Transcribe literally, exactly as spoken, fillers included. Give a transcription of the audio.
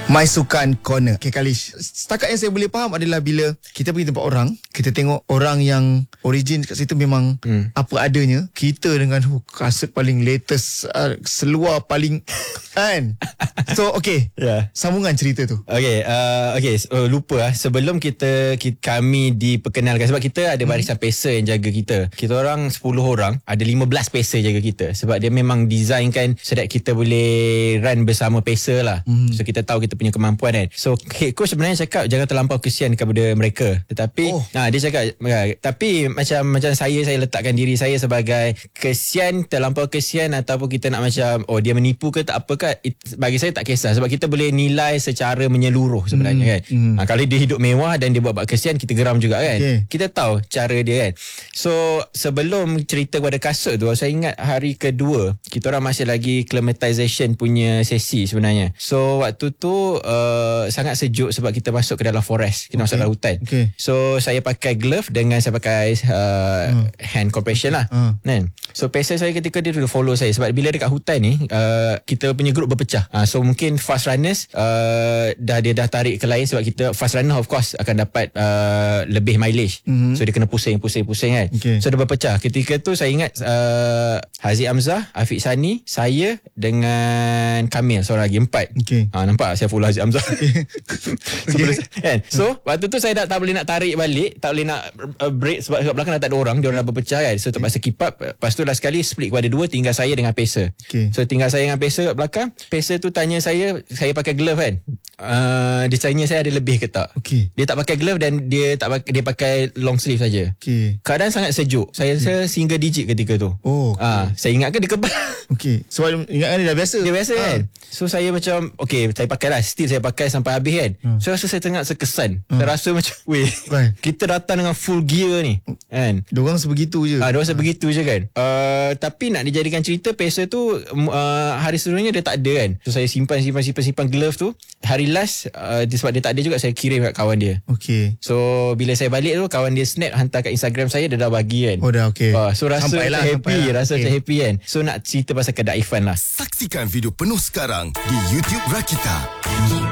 My Sukan Corner. Okay Kalish, setakat yang saya boleh faham adalah bila kita pergi tempat orang, kita tengok orang yang origin kat situ memang hmm. apa adanya. Kita dengan huh, kasut paling latest, uh, seluar paling kan. So okay, yeah. Sambungan cerita tu. Okay, uh, okay so, lupa lah. Sebelum kita, kita kami diperkenalkan, sebab kita ada barisan hmm. peser yang jaga kita. Kita orang sepuluh orang, ada lima belas peser jaga kita. Sebab dia memang designkan so that kita boleh run bersama peser lah. Hmm. So kita tahu kita punya kemampuan kan. So head coach sebenarnya cakap jangan terlampau kesian kepada mereka. Tetapi oh. nah, dia cakap tapi macam macam saya saya letakkan diri saya sebagai kesian, terlampau kesian ataupun kita nak macam oh dia menipu ke tak apa ke, bagi saya tak kisah sebab kita boleh nilai secara menyeluruh sebenarnya hmm. kan. Hmm. Ha, kalau dia hidup mewah dan dia buat-buat kesian, kita geram juga kan. Okay. Kita tahu cara dia kan. So sebelum cerita pada kasut tu, saya ingat hari kedua kita orang masih lagi acclimatization punya sesi sebenarnya. So waktu tu uh, sangat sejuk sebab kita masuk ke dalam forest, kita okay. masuk dalam hutan. Okay. So saya pakai glove dengan saya pakai uh, uh. hand compression lah. Uh. Kan? So peser saya ketika dia follow saya sebab bila dekat hutan ni uh, kita punya group berpecah. Uh, so mungkin fast runners uh, dah dia dah tarik ke lain sebab kita fast runner of course akan dapat uh, lebih mileage. Mm-hmm. So dia kena pusing pusing pusing kan. Okay. So dia berpecah. Ketika tu saya ingat uh, Haziq Hamzah, Afiq Sani, saya dengan Kamil seorang lagi, empat. Okay. Uh, nampak saya follow Haziq Hamzah. Okay. Okay. Kan? So waktu tu saya dah tak boleh nak tarik balik, tak boleh nak uh, break sebab kat belakang dah tak ada orang, dia orang dah berpecah kan. So terpaksa keep up. Lepas tu last sekali split kepada dua, tinggal saya dengan peser. Okay. So tinggal saya dengan peser kat belakang. Peser tu tanya saya, saya pakai glove kan. Uh, dia tanya saya ada lebih ke tak. Okay. Dia tak pakai glove dan dia tak pakai, dia pakai long sleeve saja. Okay. Keadaan sangat sejuk. Saya rasa okay. single digit ketika tu. Oh. Okay. Uh, saya ingatkan dia kebal. Okey. Sebab ingatkan dia dah biasa. Dia biasa ha. kan. So saya macam okey, saya pakai lah. Still saya pakai sampai habis kan. Hmm. So rasa saya tengah terkesan. Hmm. Saya rasa macam weh. Right. Kita datang dengan full gear ni. Kan. Diorang sebegitu je. Ah, ha, diorang sebegitu je kan. Uh, tapi nak dijadikan cerita, peser tu uh, hari sebelumnya dia tak ada kan. So saya simpan simpan simpan simpan glove tu. Hari last uh, sebab dia tak ada juga, saya kirim kat kawan dia. Okey. So bila saya balik tu, kawan dia snap hantar kat Instagram saya, dia dah bagi kan. Oh dah okey. Uh, so rasa sampailah, happy, sampailah. rasa okay. happy kan. So nak cerita pasal kedaifan lah. Saksikan video penuh sekarang di YouTube Rakita.